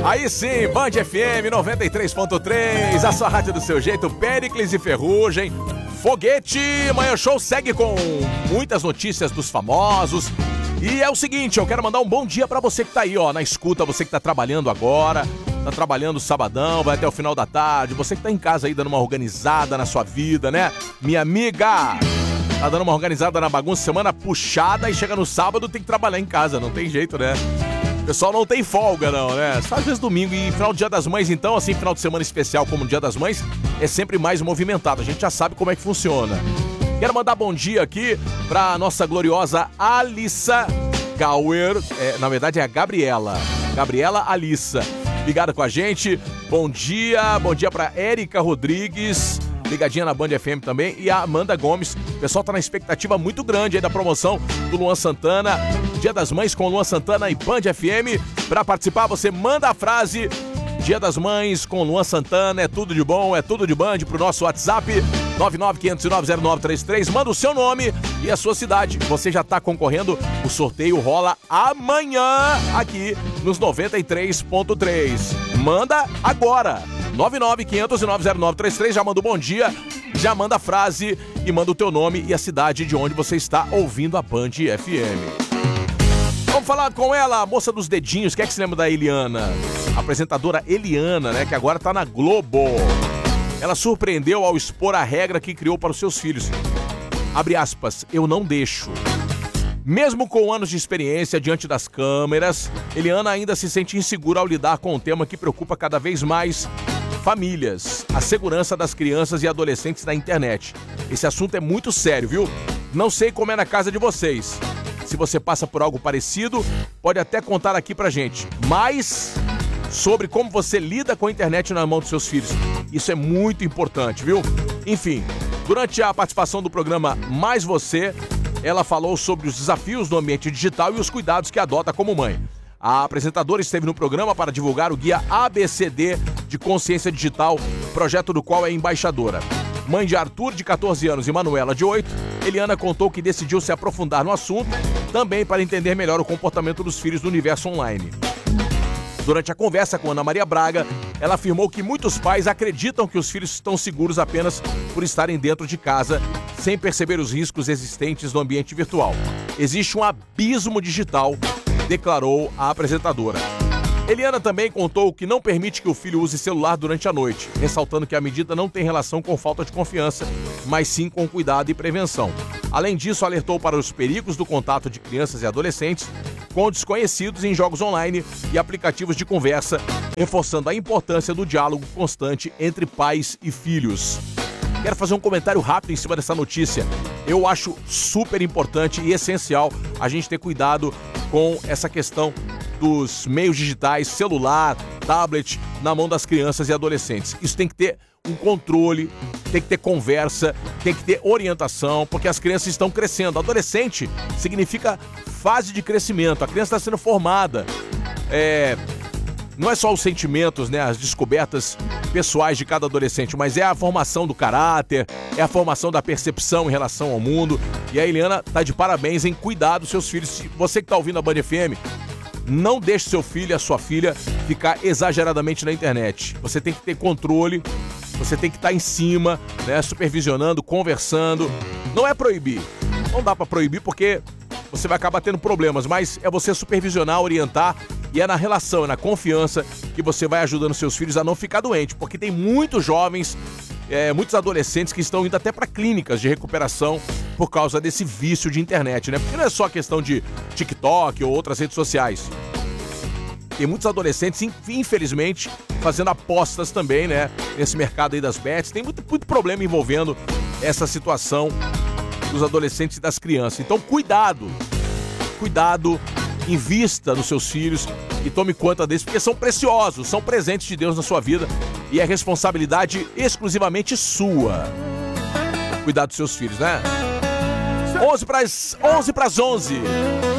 Aí sim, Band FM 93.3, a sua rádio do seu jeito, Péricles e Ferrugem, Foguete. Manhã Show segue com muitas notícias dos famosos. E é o seguinte, eu quero mandar um bom dia pra você que tá aí, ó, na escuta, você que tá trabalhando agora, tá trabalhando sabadão, vai até o final da tarde, você que tá em casa aí dando uma organizada na sua vida, né? Minha amiga, tá dando uma organizada na bagunça, semana puxada e chega no sábado tem que trabalhar em casa, não tem jeito, né? O pessoal não tem folga não, né? Só às vezes domingo e final do Dia das Mães, então, assim, final de semana especial como o Dia das Mães, é sempre mais movimentado, a gente já sabe como é que funciona. Quero mandar bom dia aqui pra nossa gloriosa Alissa Gauer, na verdade é a Gabriela Alissa, ligada com a gente, bom dia pra Érica Rodrigues, ligadinha na Band FM também, e a Amanda Gomes. O pessoal tá na expectativa muito grande aí da promoção do Luan Santana, Dia das Mães com Luan Santana e Band FM. Pra participar, você manda a frase Dia das Mães com Luan Santana, é tudo de bom, é tudo de Band, pro nosso WhatsApp 995090933. Manda o seu nome e a sua cidade. Você já tá concorrendo, o sorteio rola amanhã aqui nos 93.3. Manda agora, 995090933, já manda o bom dia, já manda a frase e manda o teu nome e a cidade de onde você está ouvindo a Band FM. Vamos falar com ela, a moça dos dedinhos. Quem é que se lembra da Eliana? A apresentadora Eliana, né? Que agora tá na Globo. Ela surpreendeu ao expor a regra que criou para os seus filhos. Abre aspas, eu não deixo. Mesmo com anos de experiência diante das câmeras, Eliana ainda se sente insegura ao lidar com um tema que preocupa cada vez mais famílias, a segurança das crianças e adolescentes na internet. Esse assunto é muito sério, viu? Não sei como é na casa de vocês. Se você passa por algo parecido, pode até contar aqui pra gente. Mas sobre como você lida com a internet na mão dos seus filhos. Isso é muito importante, viu? Enfim, durante a participação do programa Mais Você, ela falou sobre os desafios do ambiente digital e os cuidados que adota como mãe. A apresentadora esteve no programa para divulgar o guia ABCD de Consciência Digital, projeto do qual é embaixadora. Mãe de Arthur, de 14 anos, e Manuela, de 8, Eliana contou que decidiu se aprofundar no assunto, também para entender melhor o comportamento dos filhos no universo online. Durante a conversa com Ana Maria Braga, ela afirmou que muitos pais acreditam que os filhos estão seguros apenas por estarem dentro de casa, sem perceber os riscos existentes no ambiente virtual. Existe um abismo digital, declarou a apresentadora. Eliana também contou que não permite que o filho use celular durante a noite, ressaltando que a medida não tem relação com falta de confiança, mas sim com cuidado e prevenção. Além disso, alertou para os perigos do contato de crianças e adolescentes com desconhecidos em jogos online e aplicativos de conversa, reforçando a importância do diálogo constante entre pais e filhos. Quero fazer um comentário rápido em cima dessa notícia. Eu acho super importante e essencial a gente ter cuidado com essa questão dos meios digitais, celular, tablet, na mão das crianças e adolescentes. Isso tem que ter um controle, tem que ter conversa, tem que ter orientação, porque as crianças estão crescendo. Adolescente significa fase de crescimento, a criança está sendo formada. Não é só os sentimentos, né, as descobertas pessoais de cada adolescente, mas é a formação do caráter, é a formação da percepção em relação ao mundo. E a Eliana tá de parabéns em cuidar dos seus filhos. Se você que tá ouvindo a Band FM, não deixe seu filho e a sua filha ficar exageradamente na internet. Você tem que ter controle, você tem que estar em cima, né, supervisionando, conversando. Não é proibir, não dá pra proibir porque você vai acabar tendo problemas, mas é você supervisionar, orientar, e é na relação, é na confiança que você vai ajudando seus filhos a não ficar doente, porque tem muitos jovens, muitos adolescentes que estão indo até para clínicas de recuperação por causa desse vício de internet, né? Porque não é só questão de TikTok ou outras redes sociais. Tem muitos adolescentes, infelizmente, fazendo apostas também, né? Nesse mercado aí das bets. Tem muito problema envolvendo essa situação dos adolescentes e das crianças. Então, cuidado, invista nos seus filhos e tome conta deles, porque são preciosos, são presentes de Deus na sua vida e é responsabilidade exclusivamente sua. Cuidar dos seus filhos, né? 11 para as 11.